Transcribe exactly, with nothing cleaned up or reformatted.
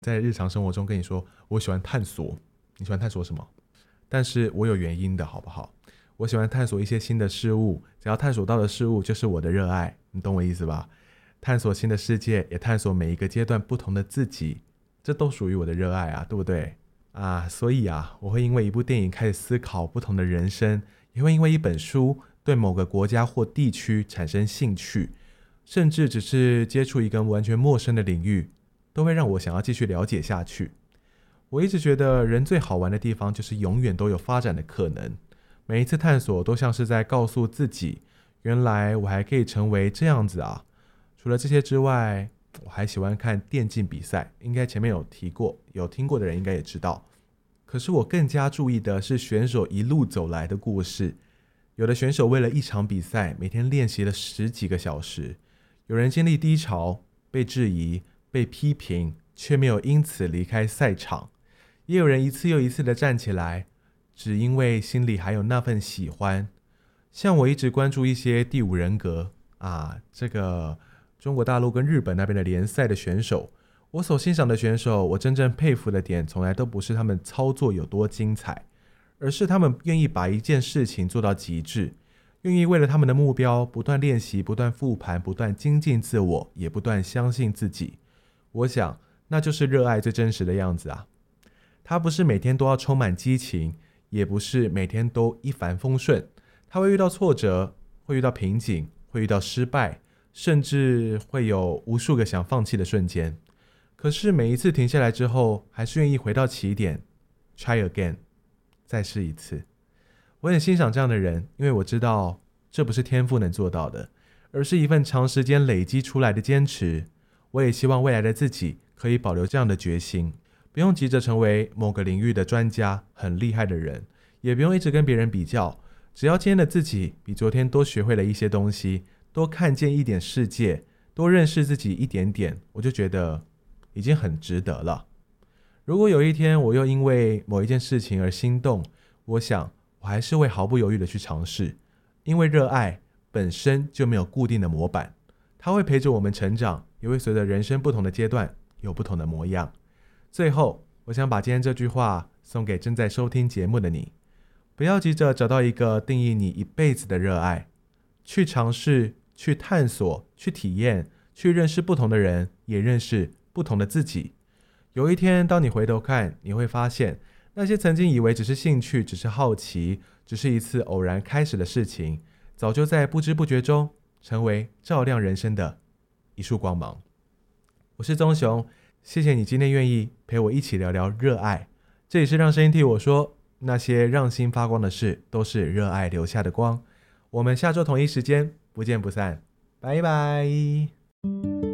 在日常生活中跟你说我喜欢探索，你喜欢探索什么？但是我有原因的好不好？我喜欢探索一些新的事物，只要探索到的事物就是我的热爱，你懂我意思吧？探索新的世界，也探索每一个阶段不同的自己，这都属于我的热爱啊，对不对？啊，所以啊，我会因为一部电影开始思考不同的人生，也会因为一本书对某个国家或地区产生兴趣，甚至只是接触一个完全陌生的领域，都会让我想要继续了解下去。我一直觉得人最好玩的地方就是永远都有发展的可能，每一次探索都像是在告诉自己，原来我还可以成为这样子啊。除了这些之外，我还喜欢看电竞比赛，应该前面有提过，有听过的人应该也知道。可是我更加注意的是选手一路走来的故事。有的选手为了一场比赛，每天练习了十几个小时，有人经历低潮，被质疑，被批评，却没有因此离开赛场。也有人一次又一次的站起来，只因为心里还有那份喜欢。像我一直关注一些第五人格啊，这个中国大陆跟日本那边的联赛的选手，我所欣赏的选手，我真正佩服的点从来都不是他们操作有多精彩，而是他们愿意把一件事情做到极致，愿意为了他们的目标不断练习，不断复盘，不断精进自我，也不断相信自己。我想那就是热爱最真实的样子啊。它不是每天都要充满激情，也不是每天都一帆风顺，他会遇到挫折，会遇到瓶颈，会遇到失败，甚至会有无数个想放弃的瞬间。可是每一次停下来之后，还是愿意回到起点 try again， 再试一次。我很欣赏这样的人，因为我知道这不是天赋能做到的，而是一份长时间累积出来的坚持。我也希望未来的自己可以保留这样的决心，不用急着成为某个领域的专家，很厉害的人，也不用一直跟别人比较，只要今天的自己比昨天多学会了一些东西，多看见一点世界，多认识自己一点点，我就觉得已经很值得了。如果有一天我又因为某一件事情而心动，我想我还是会毫不犹豫的去尝试，因为热爱本身就没有固定的模板，它会陪着我们成长，也会随着人生不同的阶段有不同的模样。最后，我想把今天这句话送给正在收听节目的你，不要急着找到一个定义你一辈子的热爱，去尝试，去探索，去体验，去认识不同的人，也认识不同的自己。有一天当你回头看，你会发现那些曾经以为只是兴趣，只是好奇，只是一次偶然开始的事情，早就在不知不觉中成为照亮人生的一束光芒。我是宗雄，谢谢你今天愿意陪我一起聊聊热爱。这里是让声音替我说，那些让心发光的事，都是热爱留下的光。我们下周同一时间不见不散，拜拜。